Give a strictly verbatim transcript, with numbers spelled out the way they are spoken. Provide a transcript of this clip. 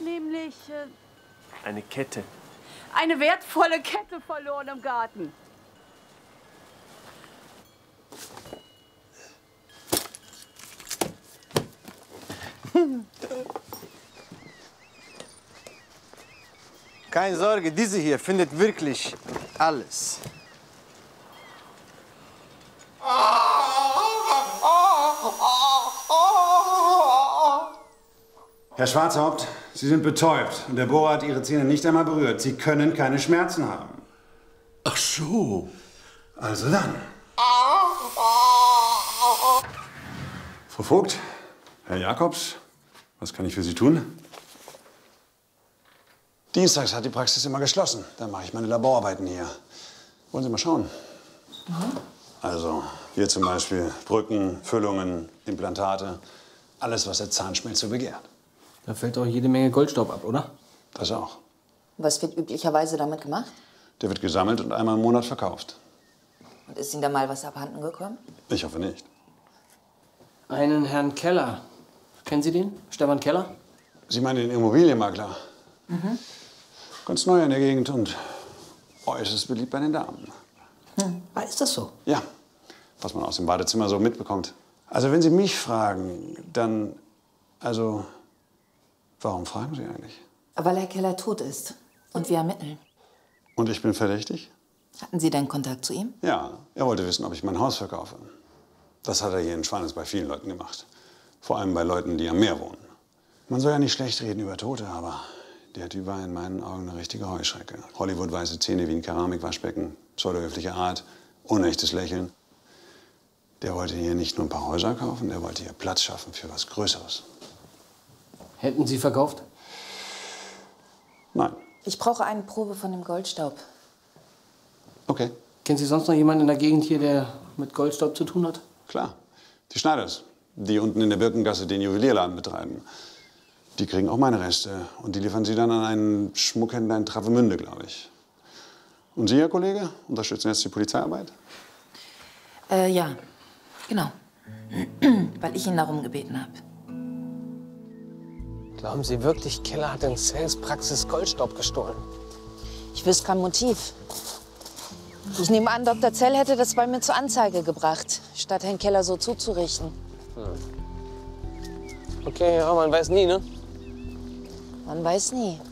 nämlich äh, eine Kette. Eine wertvolle Kette verloren im Garten. Keine Sorge, diese hier findet wirklich alles. Herr Schwarzhaupt, Sie sind betäubt und der Bohrer hat Ihre Zähne nicht einmal berührt. Sie können keine Schmerzen haben. Ach so. Also dann. Frau Vogt, Herr Jakobs, was kann ich für Sie tun? Dienstags hat die Praxis immer geschlossen. Da mache ich meine Laborarbeiten hier. Wollen Sie mal schauen? Mhm. Also hier zum Beispiel Brücken, Füllungen, Implantate. Alles, was der Zahnschmelz so begehrt. Da fällt doch jede Menge Goldstaub ab, oder? Das auch. Was wird üblicherweise damit gemacht? Der wird gesammelt und einmal im Monat verkauft. Und ist Ihnen da mal was abhanden gekommen? Ich hoffe nicht. Einen Herrn Keller. Kennen Sie den? Stefan Keller? Sie meinen den Immobilienmakler? Mhm. Ganz neu in der Gegend und äußerst beliebt bei den Damen. Hm. Ah, ist das so? Ja, was man aus dem Badezimmer so mitbekommt. Also wenn Sie mich fragen, dann, also, warum fragen Sie eigentlich? Weil Herr Keller tot ist und wir ermitteln. Und ich bin verdächtig? Hatten Sie denn Kontakt zu ihm? Ja, er wollte wissen, ob ich mein Haus verkaufe. Das hat er hier in Schwanitz bei vielen Leuten gemacht. Vor allem bei Leuten, die am Meer wohnen. Man soll ja nicht schlecht reden über Tote, aber der Typ war in meinen Augen eine richtige Heuschrecke. Hollywood-weiße Zähne wie ein Keramikwaschbecken, pseudohöfliche Art, unechtes Lächeln. Der wollte hier nicht nur ein paar Häuser kaufen, der wollte hier Platz schaffen für was Größeres. Hätten Sie verkauft? Nein. Ich brauche eine Probe von dem Goldstaub. Okay. Kennen Sie sonst noch jemanden in der Gegend hier, der mit Goldstaub zu tun hat? Klar. Die Schneiders, die unten in der Birkengasse den Juwelierladen betreiben. Die kriegen auch meine Reste und die liefern sie dann an einen Schmuckhändler in Travemünde, glaube ich. Und Sie, Herr Kollege, unterstützen jetzt die Polizeiarbeit? Äh, ja, genau. Weil ich ihn darum gebeten habe. Glauben Sie wirklich, Keller hat in Sales Praxis Goldstaub gestohlen? Ich wüsste kein Motiv. Ich nehme an, Doktor Zell hätte das bei mir zur Anzeige gebracht, statt Herrn Keller so zuzurichten. Hm. Okay, ja, man weiß nie, ne? Man weiß nie.